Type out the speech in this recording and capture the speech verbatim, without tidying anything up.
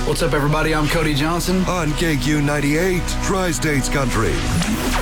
What's up, everybody? I'm Cody Johnson on K Q ninety-eight, Tri-States Country.